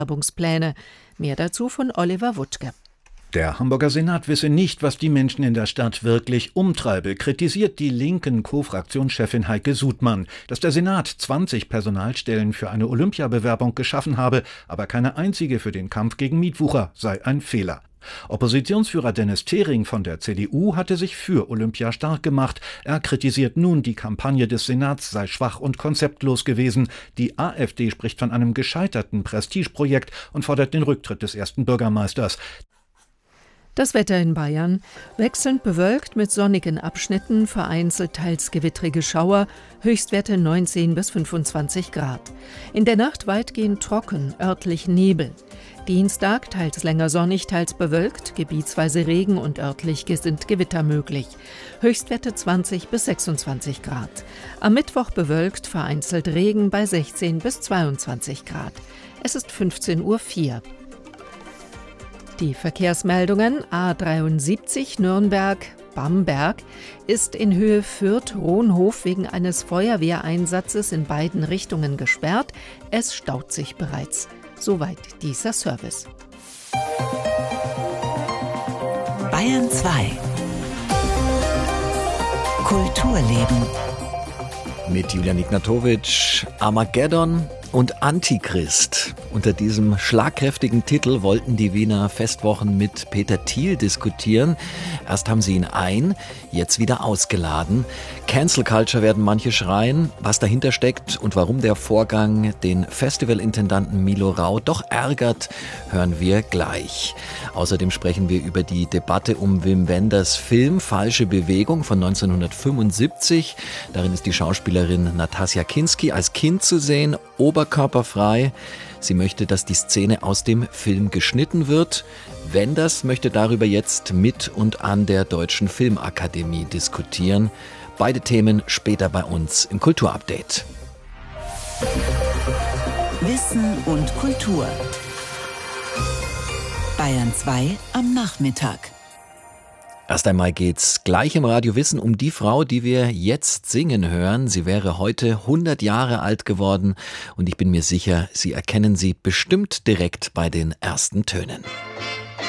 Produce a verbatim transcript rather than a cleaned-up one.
Werbungspläne. Mehr dazu von Oliver Wuttke. Der Hamburger Senat wisse nicht, was die Menschen in der Stadt wirklich umtreibe, kritisiert die linken Co-Fraktionschefin Heike Sudmann. Dass der Senat zwanzig Personalstellen für eine Olympiabewerbung geschaffen habe, aber keine einzige für den Kampf gegen Mietwucher, sei ein Fehler. Oppositionsführer Dennis Thering von der C D U hatte sich für Olympia stark gemacht. Er kritisiert nun, die Kampagne des Senats sei schwach und konzeptlos gewesen. Die AfD spricht von einem gescheiterten Prestigeprojekt und fordert den Rücktritt des ersten Bürgermeisters. Das Wetter in Bayern: wechselnd bewölkt mit sonnigen Abschnitten, vereinzelt teils gewittrige Schauer, Höchstwerte neunzehn bis fünfundzwanzig Grad. In der Nacht weitgehend trocken, örtlich Nebel. Dienstag teils länger sonnig, teils bewölkt, gebietsweise Regen und örtlich sind Gewitter möglich. Höchstwerte zwanzig bis sechsundzwanzig Grad. Am Mittwoch bewölkt, vereinzelt Regen bei sechzehn bis zweiundzwanzig Grad. Es ist fünfzehn Uhr vier. Die Verkehrsmeldungen: A dreiundsiebzig Nürnberg-Bamberg ist in Höhe Fürth-Rohnhof wegen eines Feuerwehreinsatzes in beiden Richtungen gesperrt. Es staut sich bereits. Soweit dieser Service. Bayern zwei. Kulturleben. Mit Julian Ignatowitsch, Armageddon und Antichrist. Unter diesem schlagkräftigen Titel wollten die Wiener Festwochen mit Peter Thiel diskutieren. Erst haben sie ihn ein, jetzt wieder ausgeladen. Cancel Culture werden manche schreien. Was dahinter steckt und warum der Vorgang den Festivalintendanten Milo Rau doch ärgert, hören wir gleich. Außerdem sprechen wir über die Debatte um Wim Wenders Film Falsche Bewegung von neunzehnhundertfünfundsiebzig. Darin ist die Schauspielerin Natasja Kinski als Kind zu sehen, oberkörperfrei. Sie möchte, dass die Szene aus dem Film geschnitten wird. Wenders möchte darüber jetzt mit und an der Deutschen Filmakademie diskutieren. Beide Themen später bei uns im Kulturupdate. Wissen und Kultur. Bayern zwei am Nachmittag. Erst einmal geht's gleich im Radio Wissen um die Frau, die wir jetzt singen hören. Sie wäre heute hundert Jahre alt geworden und ich bin mir sicher, Sie erkennen sie bestimmt direkt bei den ersten Tönen.